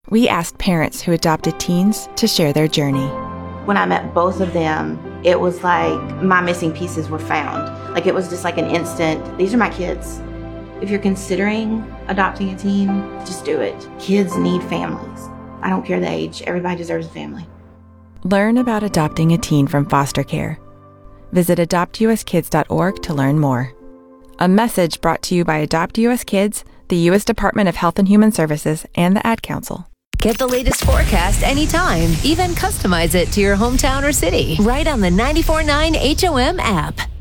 We asked parents who adopted teens to share their journey. When I met both of them, it was like my missing pieces were found. Like it was just like an instant, these are my kids. If you're considering adopting a teen, just do it. Kids need families. I don't care the age. Everybody deserves a family. Learn about adopting a teen from foster care. Visit adoptuskids.org to learn more. A message brought to you by Adopt US Kids, the U.S. Department of Health and Human Services, and the Ad Council. Get the latest forecast anytime. Even customize it to your hometown or city. Right on the 94.9 HOM app.